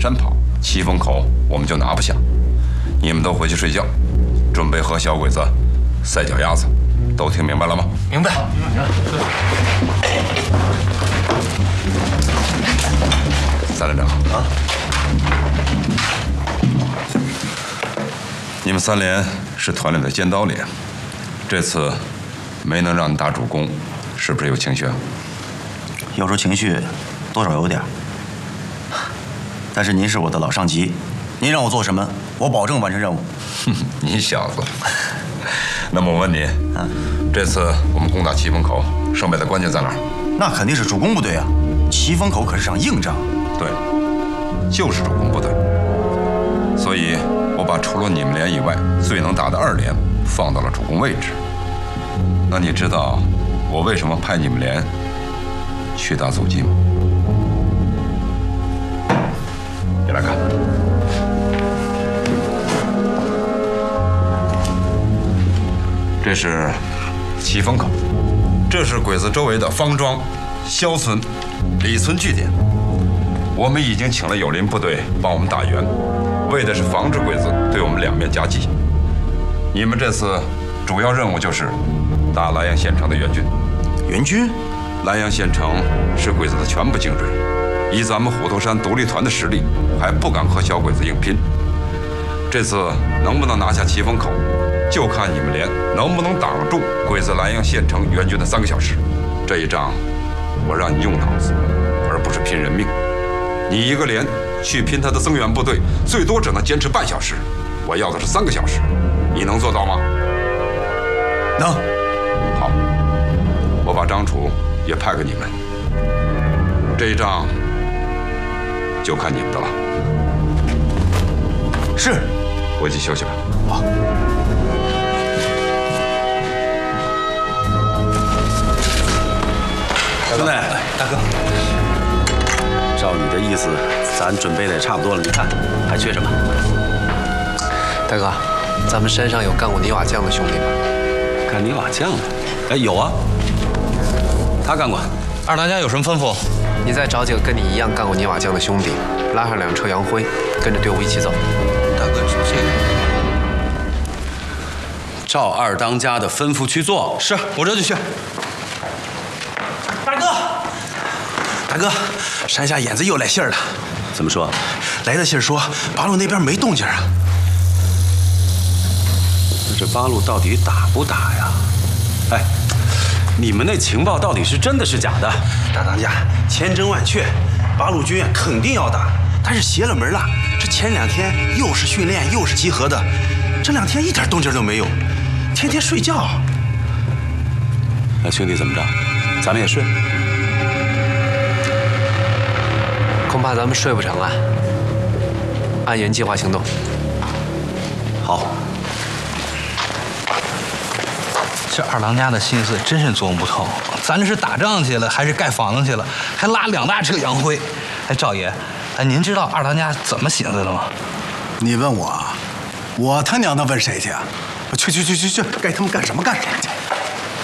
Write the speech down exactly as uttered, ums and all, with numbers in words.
山跑，七风口我们就拿不下。你们都回去睡觉，准备和小鬼子赛脚丫子，都听明白了吗？ 明白。 三连长啊，你们三连是团里的尖刀连，这次没能让你打主攻，是不是有情绪啊？ 要说情绪，多少有点。但是您是我的老上级，您让我做什么，我保证完成任务。 哼，你小子。那么我问你，啊，这次我们攻打七风口，胜败的关键在哪儿？ 那肯定是主攻部队啊！七风口可是场硬仗。 对，就是主攻部队。所以，我把除了你们连以外最能打的二连放到了主攻位置。那你知道我为什么派你们连去打阻击吗？你来看，这是七风口，这是鬼子周围的方庄、肖村、李村据点。我们已经请了友邻部队帮我们打援，为的是防止鬼子对我们两面夹击。你们这次主要任务就是打莱阳县城的援军。 援军？ 莱阳县城是鬼子的全部精锐，以咱们虎头山独立团的实力，还不敢和小鬼子硬拼。这次能不能拿下七风口，就看你们连能不能挡住鬼子莱阳县城援军的三个小时。这一仗，我让你用脑子，而不是拼人命。你一个连去拼他的增援部队，最多只能坚持半小时。我要的是三个小时，你能做到吗？ 能。 好，我把张楚也派给你们。这一仗就看你们的了。 是， 回去休息吧。 好。 兄弟， 大哥。 照你的意思，咱准备的也差不多了。你看，还缺什么？ 大哥，咱们山上有干过泥瓦匠的兄弟吗？ 干泥瓦匠的？哎，有啊，他干过。 二当家有什么吩咐？ 你再找几个跟你一样干过泥瓦匠的兄弟，拉上两车洋灰，跟着队伍一起走。 大哥，这个照二当家的吩咐去做。 是，我这就去。 大哥，大哥，山下眼子又来信儿了。 怎么说？ 来的信儿说八路那边没动静啊。 那这八路到底打不打呀？哎，你们那情报到底是真的是假的？ 大当家，千真万确，八路军肯定要打，但是邪了门了。这前两天又是训练又是集合的，这两天一点动静都没有，天天睡觉。 那兄弟怎么着？咱们也睡？ 恐怕咱们睡不成啊。按原计划行动。 好。 这二当家的心思真是琢磨不透，咱这是打仗去了，还是盖房子去了？还拉两大车洋灰。哎，赵爷，哎，您知道二当家怎么寻思的吗？ 你问我，我他娘的问谁去啊？去去去去去，该他们干什么干什么去。